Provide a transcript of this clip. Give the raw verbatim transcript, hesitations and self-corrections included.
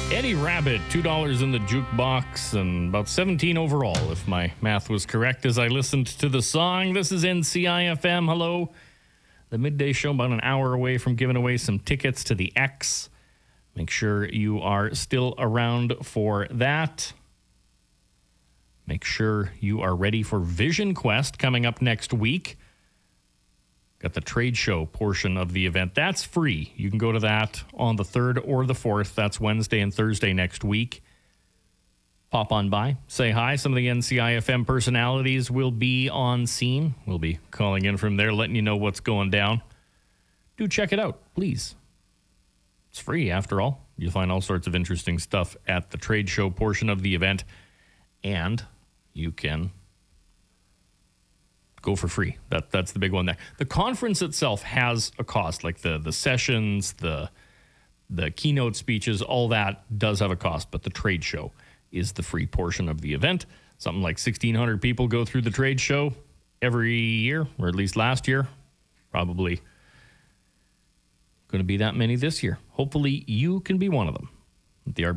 Eddie Rabbit, two dollars in the jukebox and about seventeen overall, if my math was correct as I listened to the song. This is N C I F M. Hello. The midday show, about an hour away from giving away some tickets to the X. Make sure you are still around for that. Make sure you are ready for Vision Quest coming up next week. Got the trade show portion of the event. That's free. You can go to that on the third or the fourth. That's Wednesday and Thursday next week. Pop on by. Say hi. Some of the N C I F M personalities will be on scene. We'll be calling in from there, letting you know what's going down. Do check it out, please. It's free, after all. You'll find all sorts of interesting stuff at the trade show portion of the event. And you can go for free. That that's the big one there. The conference itself has a cost, like the the sessions, the the keynote speeches, all that does have a cost, but the trade show is the free portion of the event. Something like sixteen hundred people go through the trade show every year, or at least last year. Probably going to be that many this year. Hopefully you can be one of them. The R B